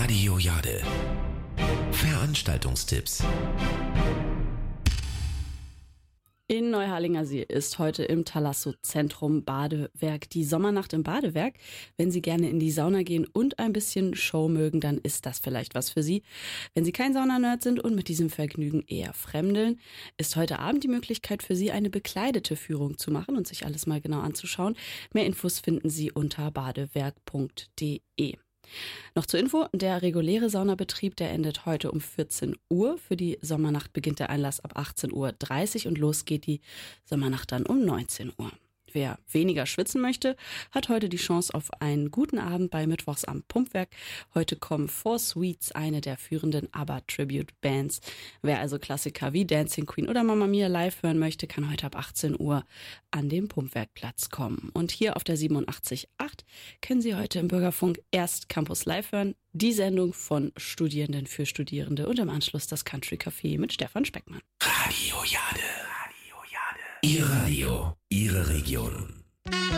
Radio Jade. Veranstaltungstipps. In Neuharlingersee ist heute im Thalasso-Zentrum Badewerk die Sommernacht im Badewerk. Wenn Sie gerne in die Sauna gehen und ein bisschen Show mögen, dann ist das vielleicht was für Sie. Wenn Sie kein Saunanerd sind und mit diesem Vergnügen eher fremdeln, ist heute Abend die Möglichkeit für Sie, eine bekleidete Führung zu machen und sich alles mal genau anzuschauen. Mehr Infos finden Sie unter badewerk.de. Noch zur Info, der reguläre Saunabetrieb, der endet heute um 14 Uhr. Für die Sommernacht beginnt der Einlass ab 18.30 Uhr und los geht die Sommernacht dann um 19 Uhr. Wer weniger schwitzen möchte, hat heute die Chance auf einen guten Abend bei Mittwochs am Pumpwerk. Heute kommen Four Sweets, eine der führenden ABBA-Tribute-Bands. Wer also Klassiker wie Dancing Queen oder Mamma Mia live hören möchte, kann heute ab 18 Uhr an den Pumpwerkplatz kommen. Und hier auf der 87.8 können Sie heute im Bürgerfunk erst Campus Live hören, die Sendung von Studierenden für Studierende und im Anschluss das Country Café mit Stefan Speckmann. Radio Jade. Ihr Radio, Ihre Region.